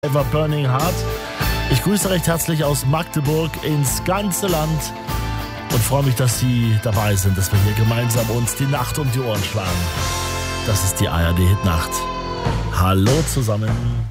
Ever Burning Heart. Ich grüße recht herzlich aus Magdeburg ins ganze Land und freue mich, dass Sie dabei sind, dass wir hier gemeinsam uns die Nacht um die Ohren schlagen. Das ist die ARD Hit Nacht. Hallo zusammen.